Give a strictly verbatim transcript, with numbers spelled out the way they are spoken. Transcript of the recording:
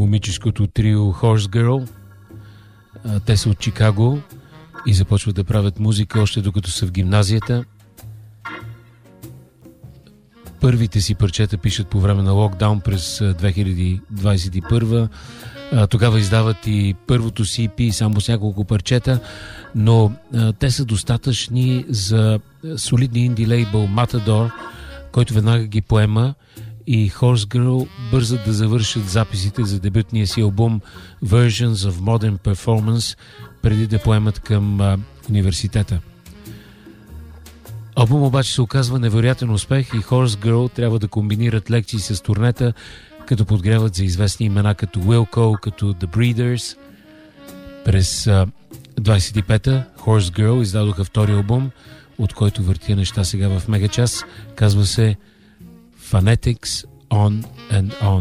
комическото трио Horse Girl. Те са от Чикаго и започват да правят музика още докато са в гимназията. Първите си парчета пишат по време на локдаун през две хиляди двадесет и първа. Тогава издават и първото си и пи само с няколко парчета, но а, те са достатъчни за солидния инди лейбъл Matador, който веднага ги поема, и Horse Girl бързат да завършат записите за дебютния си албум Versions of Modern Performance преди да поемат към а, университета. Албум обаче се оказва невероятен успех и Horse Girl трябва да комбинират лекции с турнета, като подгряват за известни имена като Wilco, като The Breeders. През а, двадесет и пета Horse Girl издадоха втори албум, от който въртя неща сега в мегачас. Казва се Phonetics On and On.